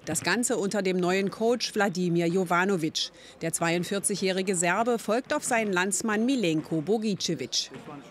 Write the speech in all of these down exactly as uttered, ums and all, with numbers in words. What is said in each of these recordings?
Das Ganze unter dem neuen Coach Vladimir Jovanovic. Der zweiundvierzigjährige Serbe folgt auf seinen Landsmann Milenko Bogicevic.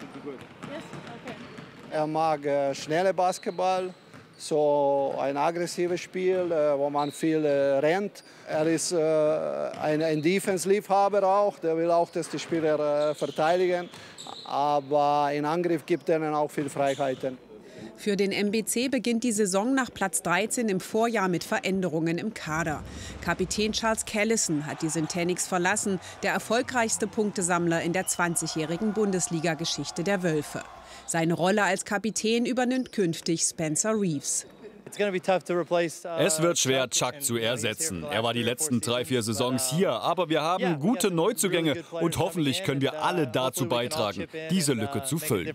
Er mag äh, schnelle Basketball, so ein aggressives Spiel, äh, wo man viel äh, rennt. Er ist äh, ein, ein Defense-Liebhaber auch, der will auch, dass die Spieler äh, verteidigen. Aber im Angriff gibt er ihnen auch viel Freiheiten. Für den M B C beginnt die Saison nach Platz dreizehn im Vorjahr mit Veränderungen im Kader. Kapitän Charles Callison hat die Syntenix verlassen, der erfolgreichste Punktesammler in der zwanzigjährigen Bundesliga-Geschichte der Wölfe. Seine Rolle als Kapitän übernimmt künftig Spencer Reeves. Es wird schwer, Chuck zu ersetzen. Er war die letzten drei, vier Saisons hier, aber wir haben gute Neuzugänge und hoffentlich können wir alle dazu beitragen, diese Lücke zu füllen.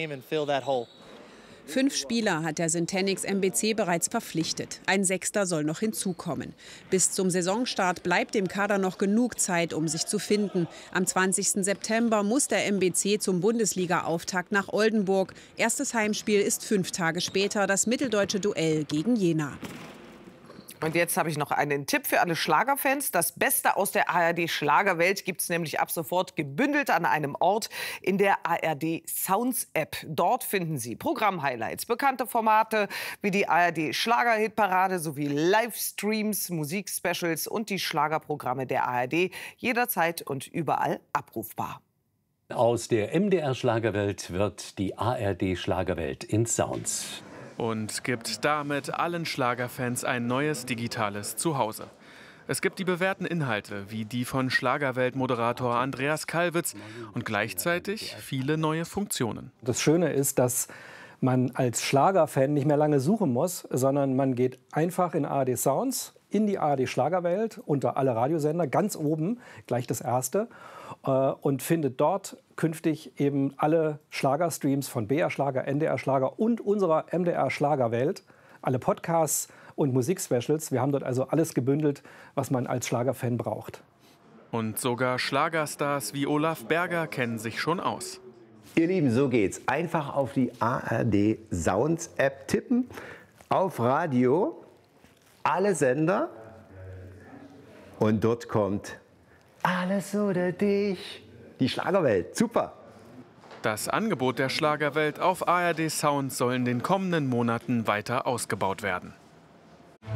Fünf Spieler hat der Syntenix M B C bereits verpflichtet. Ein Sechster soll noch hinzukommen. Bis zum Saisonstart bleibt dem Kader noch genug Zeit, um sich zu finden. Am zwanzigsten September muss der M B C zum Bundesliga-Auftakt nach Oldenburg. Erstes Heimspiel ist fünf Tage später das mitteldeutsche Duell gegen Jena. Und jetzt habe ich noch einen Tipp für alle Schlagerfans. Das Beste aus der A R D-Schlagerwelt gibt es nämlich ab sofort gebündelt an einem Ort in der A R D-Sounds-App. Dort finden Sie Programm-Highlights, bekannte Formate wie die A R D-Schlager-Hitparade sowie Livestreams, Musikspecials und die Schlagerprogramme der A R D jederzeit und überall abrufbar. Aus der M D R-Schlagerwelt wird die A R D-Schlagerwelt in Sounds. Und gibt damit allen Schlagerfans ein neues digitales Zuhause. Es gibt die bewährten Inhalte, wie die von Schlagerwelt-Moderator Andreas Kalwitz und gleichzeitig viele neue Funktionen. Das Schöne ist, dass man als Schlagerfan nicht mehr lange suchen muss, sondern man geht einfach in A R D Sounds, in die A R D Schlagerwelt, unter alle Radiosender, ganz oben, gleich das erste, äh, und findet dort künftig eben alle Schlagerstreams von B R Schlager, N D R Schlager und unserer M D R Schlagerwelt, alle Podcasts und Musikspecials. Wir haben dort also alles gebündelt, was man als Schlagerfan braucht. Und sogar Schlagerstars wie Olaf Berger kennen sich schon aus. Ihr Lieben, so geht's. Einfach auf die A R D Sounds App tippen, auf Radio, alle Sender und dort kommt Alles oder dich. Die Schlagerwelt, super. Das Angebot der Schlagerwelt auf A R D Sound soll in den kommenden Monaten weiter ausgebaut werden.